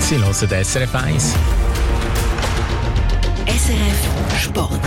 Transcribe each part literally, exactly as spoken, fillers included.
Sie hören S R F eins. S R F Sport.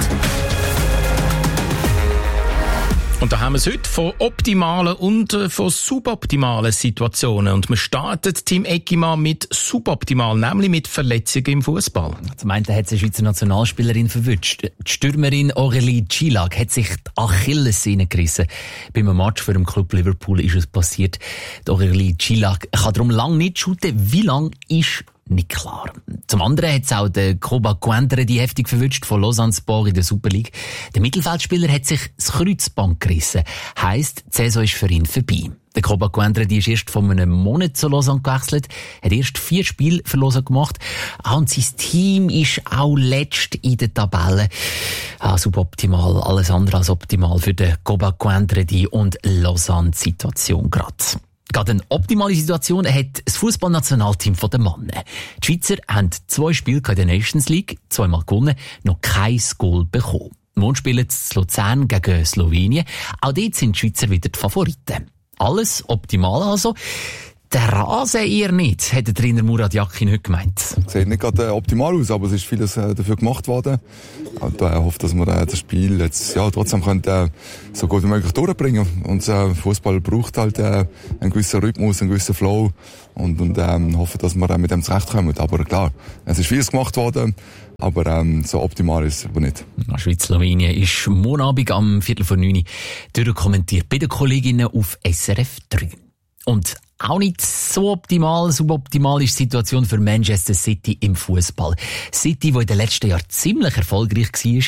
Und da haben wir es heute von optimalen und äh, von suboptimalen Situationen. Und wir starten Team Eckimann mit suboptimal, nämlich mit Verletzungen im Fußball. Zum einen hat sich eine Schweizer Nationalspielerin verwünscht. Die Stürmerin Aurélie Tschillag hat sich die Achillessehne gerissen. Beim Match für den Club Liverpool ist es passiert. Die Aurélie Tschillag kann darum lange nicht shooten. Wie lange ist nicht klar. Zum anderen hat es auch der Koba Coentre die heftig verwünscht von Lausanne Sport in der Super League. Der Mittelfeldspieler hat sich das Kreuzband gerissen. Heisst, die Saison ist für ihn vorbei. Der Koba Coentre, die ist erst vor einem Monat zu Lausanne gewechselt, hat erst vier Spiele für Lausanne gemacht. Und sein Team ist auch letzt in der Tabelle. Ah, suboptimal, alles andere als optimal für den Koba Coentre und Lausanne-Situation gerade. Gerade eine optimale Situation hat das Fußballnationalteam der Männer. Die Schweizer haben zwei Spiele in der Nations League, zweimal gewonnen, noch kein Goal bekommen. Nun spielen sie Luzern gegen Slowenien. Auch dort sind die Schweizer wieder die Favoriten. Alles optimal also. Der Rasen eher nicht, hat der Trainer Murat Yakin heute gemeint. Sieht nicht gerade äh, optimal aus, aber es ist vieles äh, dafür gemacht worden. Und äh, ich hoffe, dass wir äh, das Spiel jetzt ja, trotzdem können, äh, so gut wie möglich durchbringen. Und äh, Fußball braucht halt äh, einen gewissen Rhythmus, einen gewissen Flow. Und, und ähm, hoffe, dass wir äh, mit dem zurechtkommen. Aber klar, es ist vieles gemacht worden. Aber ähm, so optimal ist es aber nicht. Schweiz-Slowenien ist morgen Abend am Viertel vor neun durchkommentiert bei den Kolleginnen auf S R F drei. Und auch nicht so optimal, suboptimal ist die Situation für Manchester City im Fußball. City, wo in den letzten Jahren ziemlich erfolgreich war.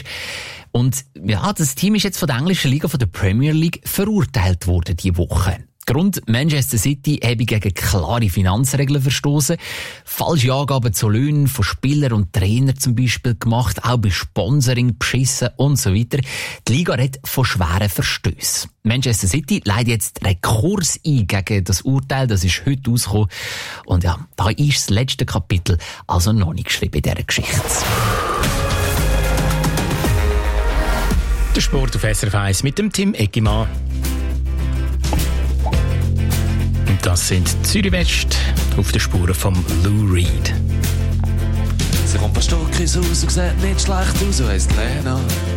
Und ja, das Team ist jetzt von der englischen Liga, von der Premier League, verurteilt worden diese Woche. Grund: Manchester City habe gegen klare Finanzregeln verstoßen, falsche Angaben zu Löhnen von Spielern und Trainern zum Beispiel gemacht, auch bei Sponsoring beschissen und so weiter. Die Liga redet von schweren Verstößen. Manchester City leitet jetzt Rekurs ein gegen das Urteil, das ist heute rausgekommen. Und ja, da ist das letzte Kapitel also noch nicht geschrieben in dieser Geschichte. Der Sport auf S R F eins mit dem Team Eckimann. Das sind Zürich West auf den Spuren von Lou Reed. Sie kommt ein Stück ins Haus und sieht nicht schlecht aus, so heisst Lena.